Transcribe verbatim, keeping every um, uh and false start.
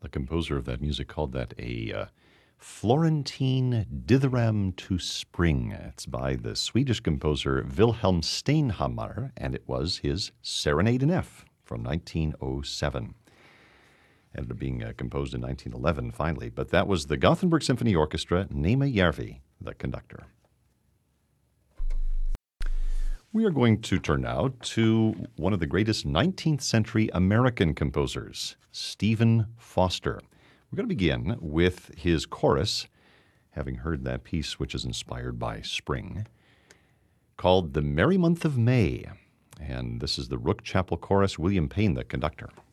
The composer of that music called that a uh, Florentine Dithyramb to Spring. It's by the Swedish composer Wilhelm Steinhammar, and it was his Serenade in F from nineteen oh seven. Ended up being uh, composed in nineteen eleven, finally. But that was the Gothenburg Symphony Orchestra, Nema Järvi, the conductor. We are going to turn now to one of the greatest nineteenth century American composers, Stephen Foster. We're going to begin with his chorus, having heard that piece which is inspired by spring, called The Merry Month of May. And this is the Rook Chapel Chorus, William Payne, the conductor.